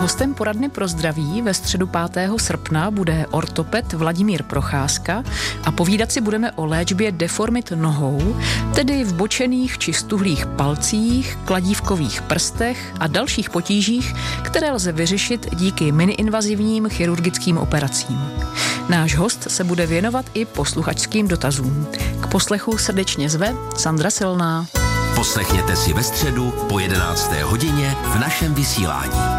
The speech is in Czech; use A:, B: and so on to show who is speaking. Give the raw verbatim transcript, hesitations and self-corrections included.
A: Hostem poradny pro zdraví ve středu pátého srpna bude ortoped Vladimír Procházka a povídat si budeme o léčbě deformit nohou, tedy vbočených či stuhlých palcích, kladívkových prstech a dalších potížích, které lze vyřešit díky miniinvazivním chirurgickým operacím. Náš host se bude věnovat i posluchačským dotazům. K poslechu srdečně zve Sandra Silná.
B: Poslechněte si ve středu po jedenácté hodině v našem vysílání.